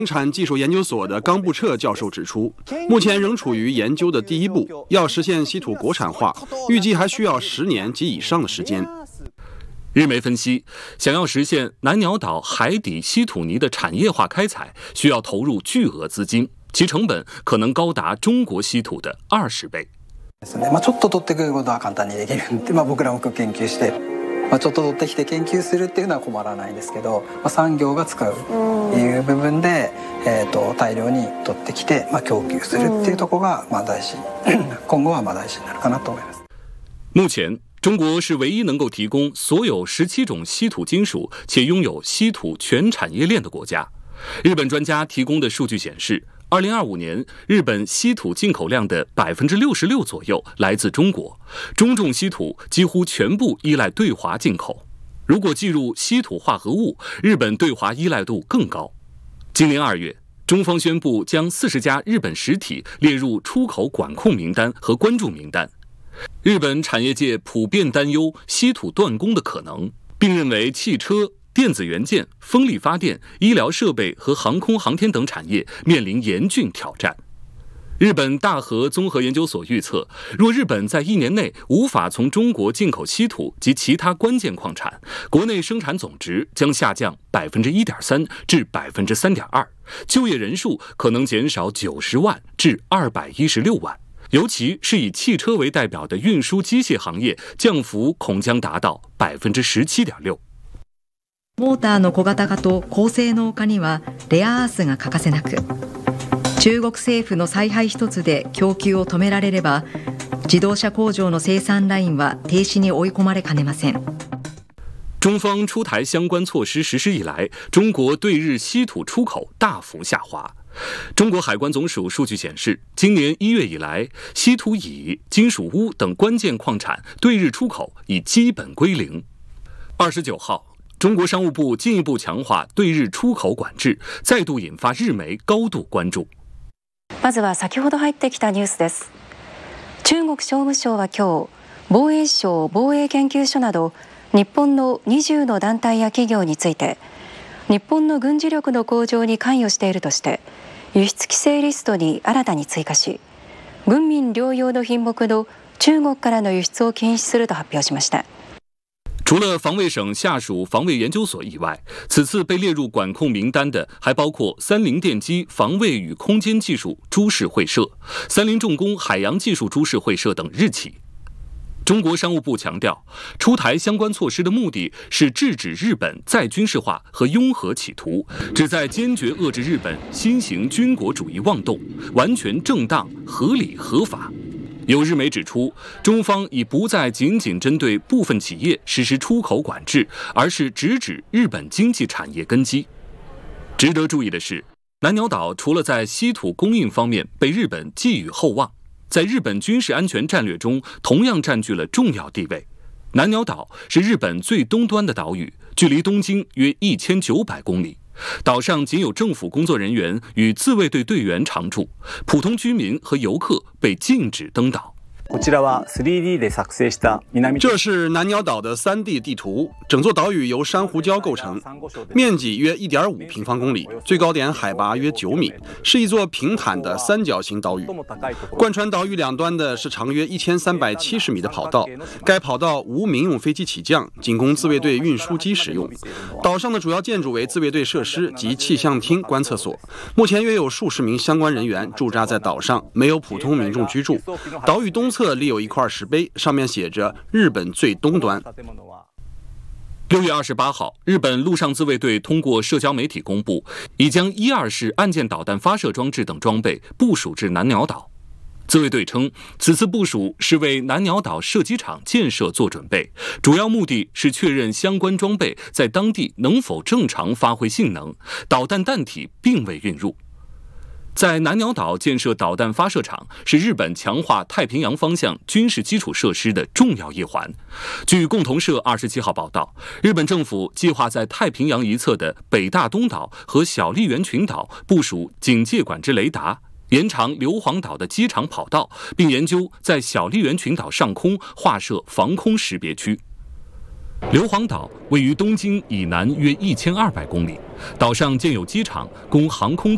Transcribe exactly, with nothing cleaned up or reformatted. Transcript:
生产技术研究所的冈部彻教授指出，目前仍处于研究的第一步，要实现稀土国产化，预计还需要十年及以上的时间。 日媒分析，想要实现南鸟岛海底稀土泥的产业化开采，需要投入巨额资金，其成本可能高达中国稀土的二十倍。 まあちょっと取ってくることは簡単にできるんで、まあ僕らも研究して。まあちょっと取ってきて研究するっていうのは困らないですけど、まあ産業が使ういう部分で、えっと大量に取ってきて、まあ供給するっていうところがまあ大事、今後はまあ大事になるかなと思います。 目前，中国是唯一能够提供所有十七种稀土金属且拥有稀土全产业链的国家。日本专家提供的数据显示，二零二五年，日本稀土进口量的百分之六十六左右来自中国，中重稀土几乎全部依赖对华进口。如果计入稀土化合物，日本对华依赖度更高。今年二月，中方宣布将四十家日本实体列入出口管控名单和关注名单。日本产业界普遍担忧稀土断供的可能，并认为汽车、电子元件、风力发电、医疗设备和航空航天等产业面临严峻挑战。日本大和综合研究所预测，若日本在一年内无法从中国进口稀土及其他关键矿产，国内生产总值将下降百分之一点三至百分之三点二，就业人数可能减少九十万至二百一十六万。尤其是以汽车为代表的运输机械行业，降幅恐将达到百分之十七点六。 モーターの小型化と高性能化にはレアアースが欠かせなく、中国政府の采配一つで供給を止められれば、自動車工場の生産ラインは停止に追い込まれかねません。 中方出台相关措施实施以来，中国对日稀土出口大幅下滑。中国海关总署数据显示，今年一月以来，稀土乙、金属钨等关键矿产对日出口已基本归零。二十九号，中国商务部进一步强化对日出口管制，再度引发日媒高度关注。 まずは先ほど入ってきたニュースです。中国商務省は今日、防衛省防衛研究所など日本のにじゅうの団体や企業について、日本の軍事力の向上に関与しているとして、輸出規制リストに新たに追加し、軍民両用の品目の中国からの輸出を禁止すると発表しました。 除了防卫省下属防卫研究所以外，此次被列入管控名单的还包括三菱电机防卫与空间技术株式会社、三菱重工海洋技术株式会社等日企。中国商务部强调，出台相关措施的目的是制止日本再军事化和拥核企图，旨在坚决遏制日本新型军国主义妄动，完全正当、合理、合法。有日媒指出，中方已不再仅仅针对部分企业实施出口管制，而是直指日本经济产业根基。值得注意的是，南鸟岛除了在稀土供应方面被日本寄予厚望，在日本军事安全战略中同样占据了重要地位。南鸟岛是日本最东端的岛屿，距离东京约一千九百公里。岛上仅有政府工作人员与自卫队队员常住，普通居民和游客被禁止登岛。 这是南鸟岛的 三 D 地图，整座岛屿由珊瑚礁构成，面积约 一点五平方公里，最高点海拔约九米，是一座平坦的三角形岛屿。贯穿岛屿两端的是长约一千三百七十米的跑道，该跑道无民用飞机起降，仅供自卫队运输机使用。岛上的主要建筑为自卫队设施及气象厅观测所，目前约有数十名相关人员驻扎在岛上，没有普通民众居住。岛屿东侧立有一块石碑，上面写着日本最东端。 六月二十八号，日本陆上自卫队通过社交媒体公布，已将一二式岸舰导弹发射装置等装备部署至南鸟岛。自卫队称，此次部署是为南鸟岛射击场建设做准备，主要目的是确认相关装备在当地能否正常发挥性能，导弹弹体并未运入。在南鸟岛建设导弹发射场是日本强化太平洋方向军事基础设施的重要一环。据共同社二十七号报道，日本政府计划在太平洋一侧的北大东岛和小笠原群岛部署警戒管制雷达，延长硫磺岛的机场跑道，并研究在小笠原群岛上空划设防空识别区。硫磺岛位于东京以南约一千二百公里，岛上建有机场，供航空